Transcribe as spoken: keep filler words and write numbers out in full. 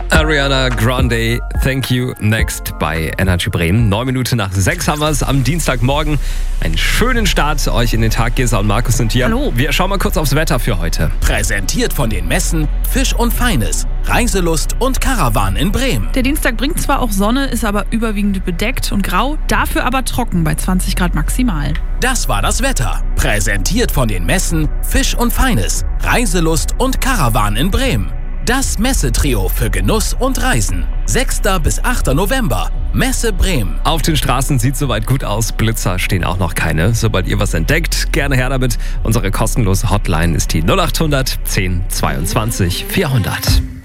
Ariana Grande, Thank You, Next bei Energy Bremen. Neun Minuten nach sechs haben wir es am Dienstagmorgen. Einen schönen Start euch in den Tag. Gesa und Markus sind hier. Hallo. Wir schauen mal kurz aufs Wetter für heute. Präsentiert von den Messen Fisch und Feines, Reiselust und Caravan in Bremen. Der Dienstag bringt zwar auch Sonne, ist aber überwiegend bedeckt und grau, dafür aber trocken bei zwanzig Grad maximal. Das war das Wetter. Präsentiert von den Messen Fisch und Feines, Reiselust und Caravan in Bremen. Das Messetrio für Genuss und Reisen. sechster bis achter November. Messe Bremen. Auf den Straßen sieht soweit gut aus. Blitzer stehen auch noch keine. Sobald ihr was entdeckt, gerne her damit. Unsere kostenlose Hotline ist die null acht hundert zehn zweiundzwanzig vierhundert.